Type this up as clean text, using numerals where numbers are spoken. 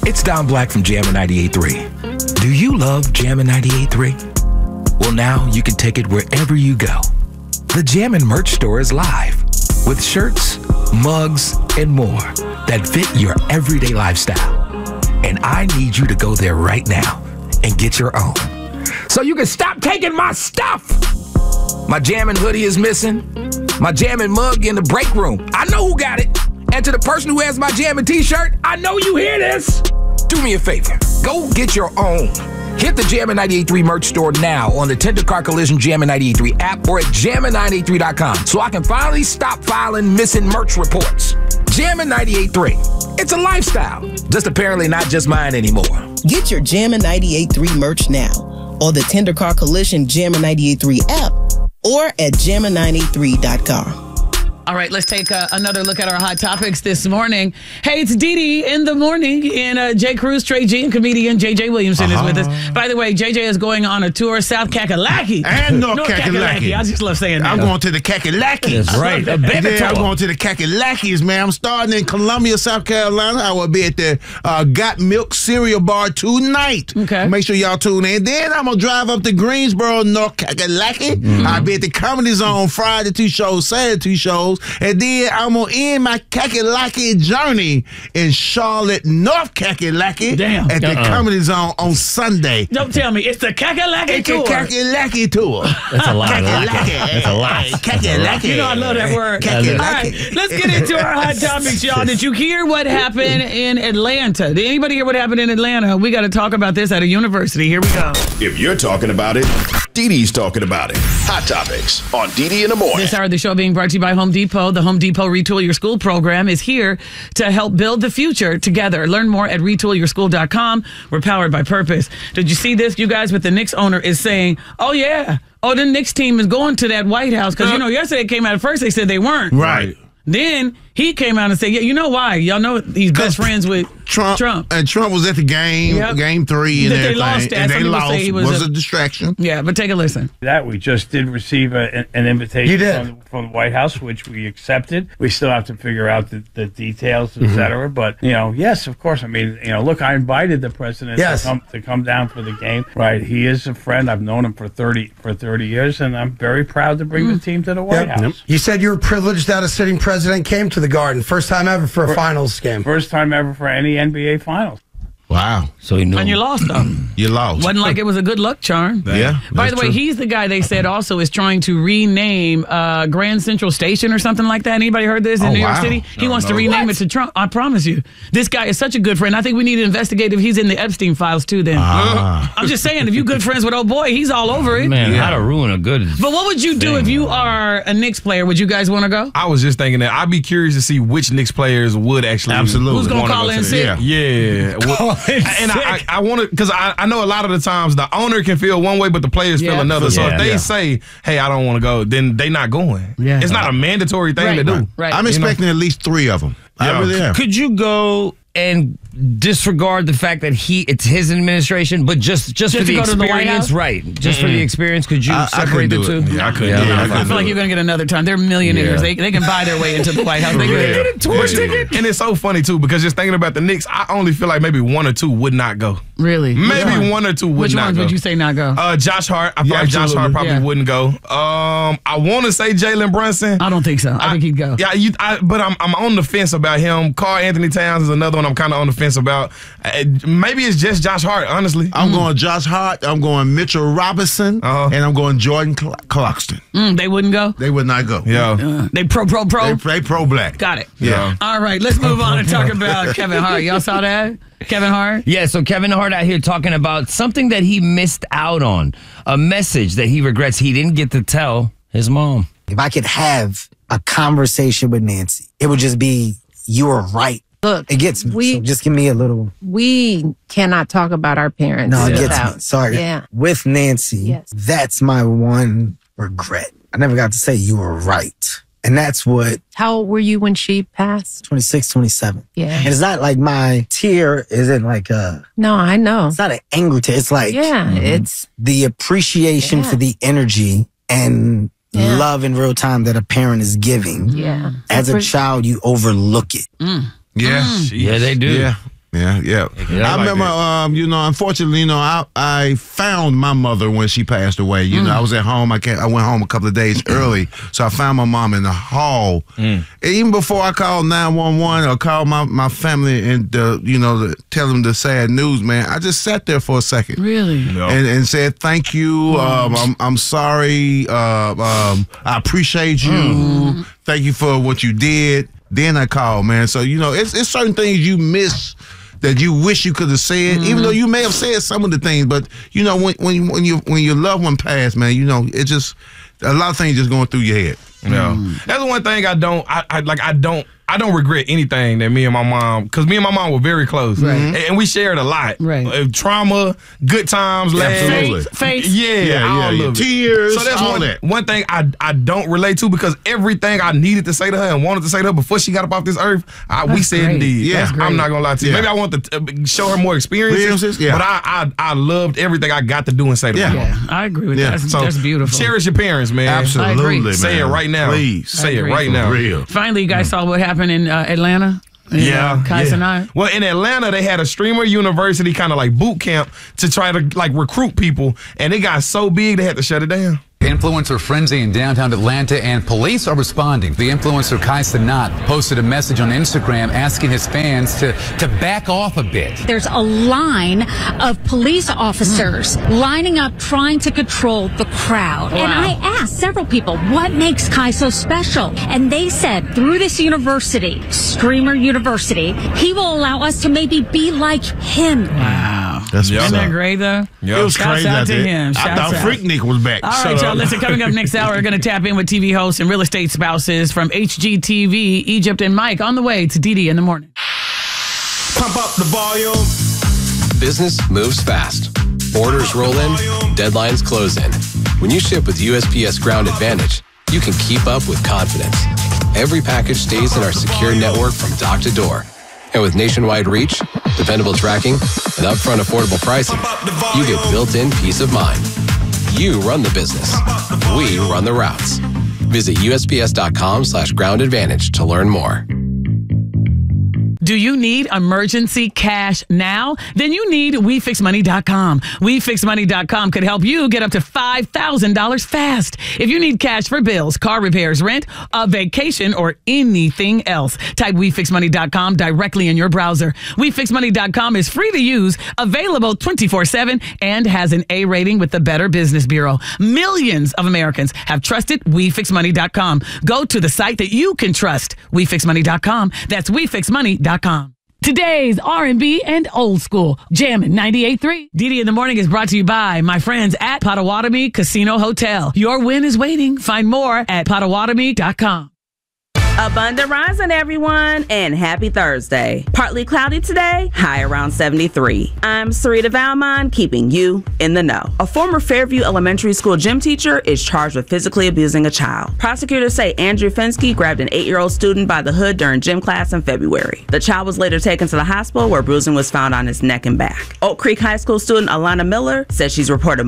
It's Don Black from Jammin' 98.3. Do you love Jammin' 98.3? Well, now you can take it wherever you go. The Jammin' merch store is live with shirts, mugs, and more that fit your everyday lifestyle. And I need you to go there right now and get your own, so you can stop taking my stuff. My Jammin' hoodie is missing. My Jammin' mug in the break room. I know who got it. And to the person who has my Jammin' t-shirt, I know you hear this. Do me a favor. Go get your own. Hit the Jammin' 98.3 merch store now on the Tender Car Collision Jammin' 98.3 app or at jammin983.com so I can finally stop filing missing merch reports. Jammin' 98.3. It's a lifestyle. Just apparently not just mine anymore. Get your Jammin' 98.3 merch now on the Tender Car Collision Jammin' 98.3 app or at jammin983.com. All right, let's take another look at our hot topics this morning. Hey, it's Dee Dee in the morning, and Jay Cruz, Trey G, and comedian J.J. Williamson is with us. By the way, J.J. is going on a tour, South Kakalaki. And North Kakalaki. I just love saying that. I'm going to the Kakalakis. That's right. I'm going to the Kakalakis, man. I'm starting in Columbia, South Carolina. I will be at the Got Milk Cereal Bar tonight. Okay. Make sure y'all tune in. Then I'm going to drive up to Greensboro, North Kakalaki. I'll be at the Comedy Zone Friday 2 shows, Saturday 2 shows. And then I'm going to end my Kakalaki journey in Charlotte, North Kakalaki. Damn. At the Comedy Zone on Sunday. Don't tell me. It's the Kakalaki tour. It's the Kakalaki tour. That's a lot. That's a lot. Kakalaki. You know I love that word. Kakalaki. All right, let's get into our hot topics, y'all. Did you hear what happened in Atlanta? Did anybody hear what happened in Atlanta? We got to talk about this at a university. Here we go. If you're talking about it, Dee Dee's talking about it. Hot Topics on Dee Dee in the morning. This hour of the show being brought to you by Home Depot. The Home Depot Retool Your School program is here to help build the future together. Learn more at retoolyourschool.com. We're powered by purpose. Did you see this, you guys? With the Knicks owner is saying, oh, yeah. Oh, the Knicks team is going to that White House. Because, yesterday it came out at first, they said they weren't. Right. Then he came out and said, yeah, you know why? Y'all know he's best friends with Trump. And Trump was at the game, game 3 and that everything. They lost and they lost. Say he was a distraction. Yeah, but take a listen. That we just did receive an invitation from the White House, which we accepted. We still have to figure out the details, et cetera. But, yes, of course. I mean, look, I invited the president to come down for the game. Right. He is a friend. I've known him for 30 years, and I'm very proud to bring the team to the White House. You said you were privileged that a sitting president came to the Garden. First time ever for a finals game. First time ever for any NBA finals. Wow. So he knew. And you lost, though. You lost. Wasn't like it was a good luck charm. Yeah. By the way, he's the guy they said also is trying to rename Grand Central Station or something like that. Anybody heard this in New York City? He wants to rename it to Trump. I promise you. This guy is such a good friend. I think we need to investigate if he's in the Epstein files too then. I'm just saying, if you're good friends with old boy, he's all over it. Man, how to ruin a good But what would you do if you are a Knicks player? Would you guys want to go? I was just thinking that I'd be curious to see which Knicks players would actually. Absolutely. Who's going to call in sick? Yeah. And I want to, because I know a lot of the times the owner can feel one way, but the players feel another. So if they say, hey, I don't want to go, then they not going. Yeah. It's not a mandatory thing to do. Right. I'm expecting at least 3 of them. I really am. Could you go and disregard the fact that it's his administration, but just for the experience, right? Just for the experience, could you separate the two? Yeah, I could. I feel like you're going to get another time. They're millionaires. They can buy their way into the White House. They can get a tour ticket. And it's so funny, too, because just thinking about the Knicks, I only feel like maybe 1 or 2 would not go. Really? Maybe 1 or 2 would not go. Which ones would you say not go? Josh Hart. I feel like Josh Hart probably wouldn't go. I want to say Jalen Brunson. I don't think so. I think he'd go. Yeah, but I'm on the fence about him. Karl Anthony Towns is another one I'm kind of on the fence about. Maybe it's just Josh Hart, honestly. I'm going Josh Hart, I'm going Mitchell Robinson, and I'm going Jordan Clarkson. They wouldn't go? They would not go. Yeah. They pro? They pro-black. Got it. Yeah. All right, let's move on and talk about Kevin Hart. Y'all saw that? Kevin Hart? Yeah, so Kevin Hart out here talking about something that he missed out on, a message that he regrets he didn't get to tell his mom. If I could have a conversation with Nancy, it would just be, you were right. Look, it gets me. So just give me a little. We cannot talk about our parents. No, it gets me. Sorry. Yeah. With Nancy, that's my one regret. I never got to say you were right. And that's what. How old were you when she passed? 26, 27. Yeah. And it's not like my tear isn't like a. No, I know. It's not an angry tear. It's like. Yeah, it's. The appreciation for the energy and love in real time that a parent is giving. Yeah. As a child, you overlook it. Yeah. Yeah, they do. Yeah. Yeah. I remember, unfortunately, I found my mother when she passed away. I was at home. I went home a couple of days early, so I found my mom in the hall. And even before I called 911 or called my family and to tell them the sad news, man, I just sat there for a second, really, and said thank you. I'm sorry. I appreciate you. Thank you for what you did. Then I called, man. So it's certain things you miss that you wish you could have said, even though you may have said some of the things. But when your loved one passed, man, it just a lot of things just going through your head. That's the one thing I don't regret anything that me and my mom, because me and my mom were very close, and we shared a lot. Right. Trauma, good times, laughs, faith, all of it. Tears, so that's all one thing I don't relate to, because everything I needed to say to her and wanted to say to her before she got up off this earth, we said and did. Yeah, I'm not gonna lie to you. Maybe I want to show her more experiences, but I loved everything I got to do and say to her. Yeah, I agree with that. That's beautiful. Cherish your parents, man. Absolutely, man. Say it right now. Please say it right now. Real. Finally, you guys saw what happened in Atlanta. Kai Cenat. Well, in Atlanta, they had a streamer university kind of like boot camp to try to like recruit people, and it got so big they had to shut it down. Influencer frenzy in downtown Atlanta, and police are responding. The influencer Kai Cenat posted a message on Instagram asking his fans to back off a bit. There's a line of police officers lining up trying to control the crowd. Wow. And I asked several people, what makes Kai so special? And they said, through this university, Streamer University, he will allow us to maybe be like him. Wow. That's Isn't that great, though? It was Shouts crazy out to him. I thought Freaknik was back. All right, y'all. Listen, coming up next hour, we're going to tap in with TV hosts and real estate spouses from HGTV, Egypt, and Mike on the way to DD in the morning. Pump up the volume. Business moves fast. Orders roll in, deadlines close in. When you ship with USPS Ground Advantage, you can keep up with confidence. Every package stays in our secure network from dock to door. And with nationwide reach, dependable tracking, and upfront affordable pricing, you get built-in peace of mind. You run the business. We run the routes. Visit USPS.com/Ground Advantage to learn more. Do you need emergency cash now? Then you need WeFixMoney.com. WeFixMoney.com could help you get up to $5,000 fast. If you need cash for bills, car repairs, rent, a vacation, or anything else, type WeFixMoney.com directly in your browser. WeFixMoney.com is free to use, available 24/7, and has an A rating with the Better Business Bureau. Millions of Americans have trusted WeFixMoney.com. Go to the site that you can trust. WeFixMoney.com. That's WeFixMoney.com. Today's R&B and old school, Jammin' 98.3. DD in the Morning is brought to you by my friends at Potawatomi Casino Hotel. Your win is waiting. Find more at Potawatomi.com. Abundant rising, everyone, and happy Thursday. Partly cloudy today, high around 73. I'm Sarita Valmont, keeping you in the know. A former Fairview Elementary School gym teacher is charged with physically abusing a child. Prosecutors say Andrew Fensky grabbed an 8-year-old student by the hood during gym class in February. The child was later taken to the hospital where bruising was found on his neck and back. Oak Creek High School student Alana Miller says she's reported